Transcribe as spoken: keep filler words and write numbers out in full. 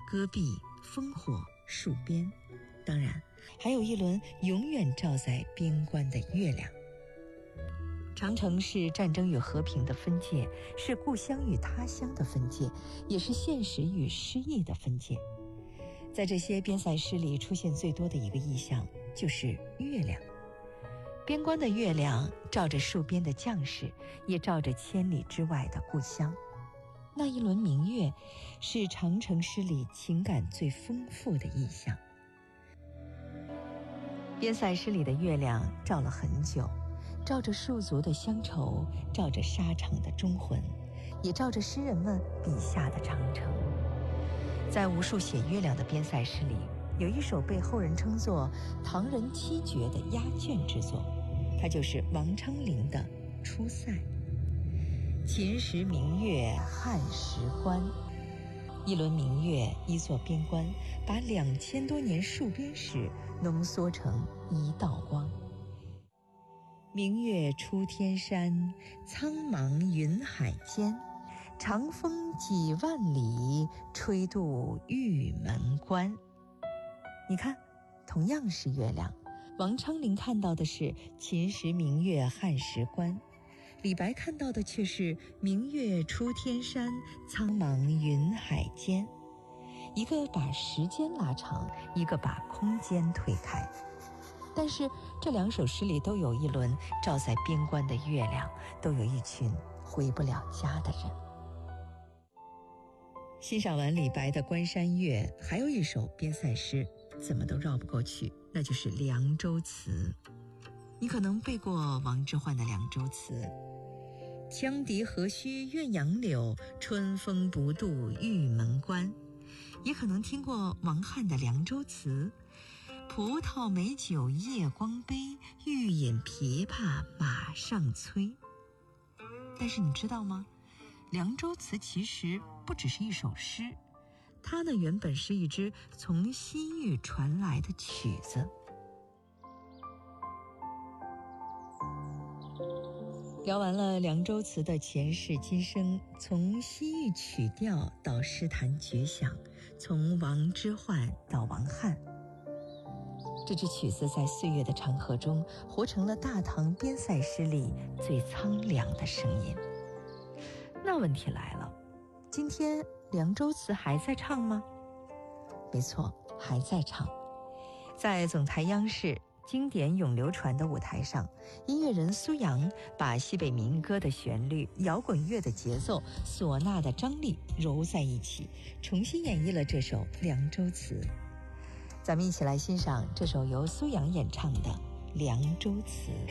戈壁、烽火、戍边，当然还有一轮永远照在边关的月亮。长城是战争与和平的分界，是故乡与他乡的分界，也是现实与诗意的分界。在这些边塞诗里出现最多的一个意象就是月亮。边关的月亮照着戍边的将士，也照着千里之外的故乡。那一轮明月是长城诗里情感最丰富的意象。边塞诗里的月亮照了很久，照着戍族的乡愁，照着沙场的忠魂，也照着诗人们笔下的长城。在无数写月亮的边塞诗里，有一首被后人称作唐人七绝的压卷之作，它就是王昌龄的《出塞》。秦时明月汉时关，一轮明月，一座边关，把两千多年戍边史浓缩成一道光。明月出天山，苍茫云海间，长风几万里，吹渡玉门关。你看，同样是月亮，王昌龄看到的是秦时明月汉时关，李白看到的却是明月出天山，苍茫云海间。一个把时间拉长，一个把空间推开。但是这两首诗里都有一轮照在边关的月亮，都有一群回不了家的人。欣赏完李白的《关山月》，还有一首边塞诗怎么都绕不过去，那就是《凉州词》。你可能背过王之涣的《凉州词》，羌笛何须怨杨柳，春风不度玉门关。也可能听过王翰的《凉州词》，葡萄美酒夜光杯，欲饮琵琶马上催。但是你知道吗？《凉州词》其实不只是一首诗，它呢原本是一支从西域传来的曲子。聊完了《凉州词》的前世今生，从西域曲调到诗坛绝响，从王之涣到王翰，这支曲子在岁月的长河中活成了大唐边塞诗里最苍凉的声音。那问题来了，今天《凉州词》还在唱吗？没错，还在唱。在总台央视经典永流传的舞台上，音乐人苏阳把西北民歌的旋律、摇滚乐的节奏、唢呐的张力揉在一起，重新演绎了这首《凉州词》。咱们一起来欣赏这首由苏阳演唱的《凉州词》。